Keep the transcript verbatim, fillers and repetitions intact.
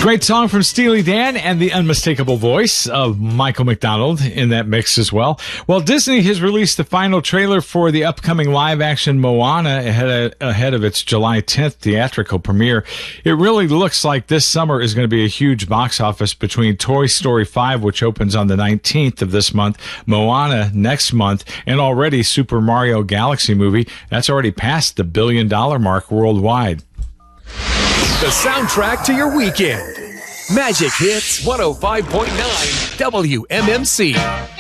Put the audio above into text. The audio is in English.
Great song from Steely Dan and the unmistakable voice of Michael McDonald in that mix as well. Well, Disney has released the final trailer for the upcoming live-action Moana ahead of, ahead of its July tenth theatrical premiere. It really looks like this summer is going to be a huge box office between Toy Story five, which opens on the nineteenth of this month, Moana next month, and already Super Mario Galaxy movie. That's already passed the billion-dollar mark worldwide. The soundtrack to your weekend. Magic Hits one oh five point nine W M M C.